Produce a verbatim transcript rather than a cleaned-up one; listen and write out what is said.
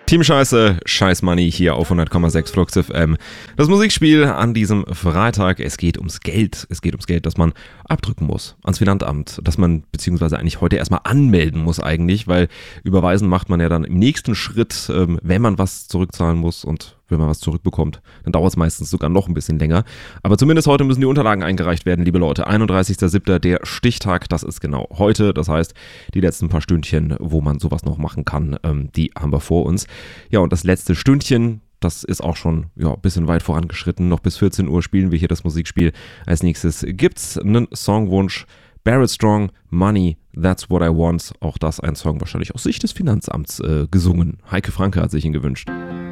Team Scheiße, Scheiß Money hier auf hundert Komma sechs Flux F M. Das Musikspiel an diesem Freitag. Es geht ums Geld. Es geht ums Geld, das man abdrücken muss ans Finanzamt. Das man beziehungsweise eigentlich heute erstmal anmelden muss eigentlich, weil überweisen macht man ja dann im nächsten Schritt, ähm, wenn man was zurückzahlen muss und wenn man was zurückbekommt, dann dauert es meistens sogar noch ein bisschen länger. Aber zumindest heute müssen die Unterlagen eingereicht werden, liebe Leute. einunddreißigster siebter der Stichtag, das ist genau heute. Das heißt, die letzten paar Stündchen, wo man sowas noch machen kann, ähm, die haben wir vor uns. Ja, und das letzte Stündchen, das ist auch schon ja, ein bisschen weit vorangeschritten. Noch bis vierzehn Uhr spielen wir hier das Musikspiel. Als nächstes gibt's einen Songwunsch. Barrett Strong, Money, That's What I Want. Auch das ein Song wahrscheinlich aus Sicht des Finanzamts äh, gesungen. Heike Franke hat sich ihn gewünscht.